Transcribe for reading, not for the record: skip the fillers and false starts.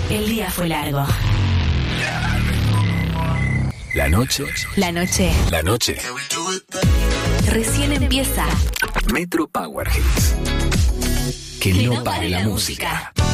El día fue largo. La noche. La noche. La noche. Recién empieza. Metro Power Hits. Que no pare la música.